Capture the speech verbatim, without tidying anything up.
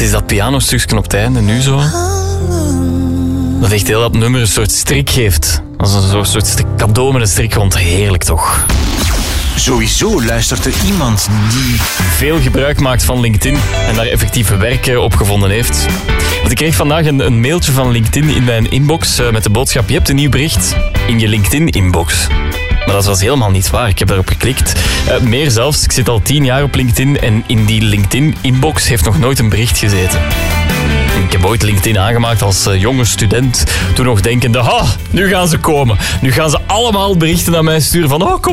Wat is dat pianostukje op het einde nu zo? Dat echt heel dat nummer een soort strik geeft. Als een soort strik, cadeau met een strikgrond. Heerlijk toch? Sowieso luistert er iemand die veel gebruik maakt van LinkedIn en daar effectief werk op gevonden heeft. Want ik kreeg vandaag een, een mailtje van LinkedIn in mijn inbox uh, met de boodschap: je hebt een nieuw bericht in je LinkedIn-inbox. Maar dat was helemaal niet waar. Ik heb daarop geklikt. Uh, meer zelfs, ik zit al tien jaar op LinkedIn en in die LinkedIn-inbox heeft nog nooit een bericht gezeten. Ik heb ooit LinkedIn aangemaakt als uh, jonge student. Toen nog denkende, ha, nu gaan ze komen. Nu gaan ze allemaal berichten naar mij sturen van, oh, kom